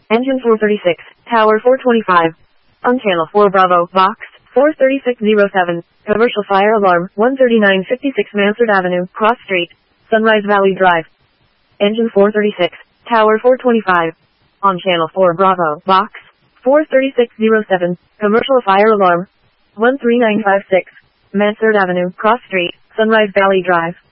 Engine 436, Tower 425. On Channel 4 Bravo, Box 43607. Commercial fire alarm, 13956 Mansard Avenue, Cross Street, Sunrise Valley Drive. Engine 436, Tower 425. On Channel 4 Bravo, Box 43607. Commercial fire alarm, 13956 Mansard Avenue, Cross Street, Sunrise Valley Drive.